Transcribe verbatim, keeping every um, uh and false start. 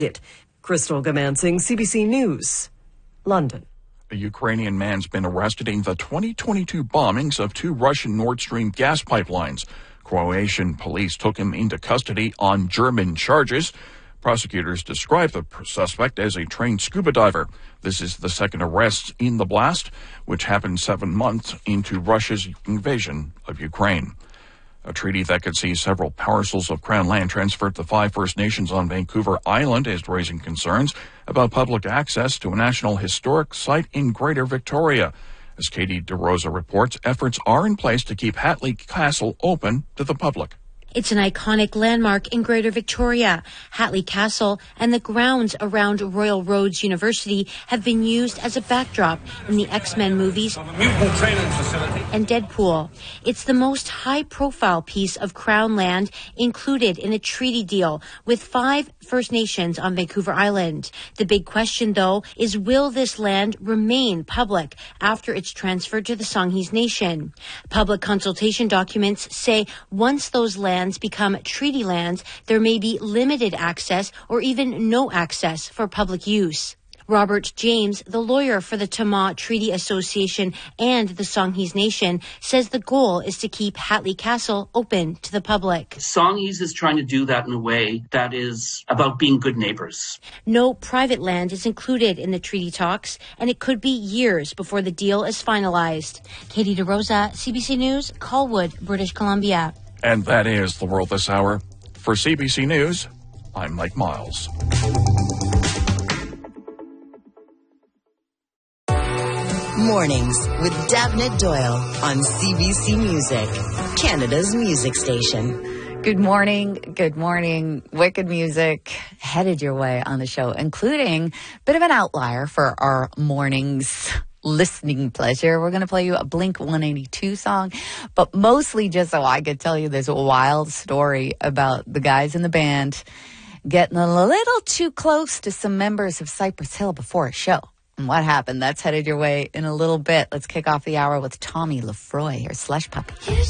It. Crystal Gamansing, C B C News, London. A Ukrainian man's been arrested in the twenty twenty-two bombings of two Russian Nord Stream gas pipelines. Croatian police took him into custody on German charges. Prosecutors describe the suspect as a trained scuba diver. This is the second arrest in the blast, which happened seven months into Russia's invasion of Ukraine. A treaty that could see several parcels of Crown land transferred to five First Nations on Vancouver Island is raising concerns about public access to a national historic site in Greater Victoria. As Katie DeRosa reports, efforts are in place to keep Hatley Castle open to the public. It's an iconic landmark in Greater Victoria. Hatley Castle and the grounds around Royal Roads University have been used as a backdrop in the X-Men movies and Deadpool. It's the most high-profile piece of Crown land included in a treaty deal with five First Nations on Vancouver Island. The big question, though, is will this land remain public after it's transferred to the Songhees Nation? Public consultation documents say once those lands become treaty lands, there may be limited access or even no access for public use. Robert James, the lawyer for the Tama Treaty Association and the Songhees Nation, says the goal is to keep Hatley Castle open to the public. Songhees is trying to do that in a way that is about being good neighbors. No private land is included in the treaty talks, and it could be years before the deal is finalized. Katie DeRosa, C B C News, Colwood, British Columbia. And that is the world this hour. For C B C News, I'm Mike Miles. Mornings with Davnit Doyle on C B C Music, Canada's music station. Good morning. Good morning. Wicked music headed your way on the show, including a bit of an outlier for our mornings listening pleasure. We're going to play you a Blink one eighty-two song, but mostly just so I could tell you this wild story about the guys in the band getting a little too close to some members of Cypress Hill before a show. And what happened? That's headed your way in a little bit. Let's kick off the hour with Tommy Lefroy or Slush Puppy.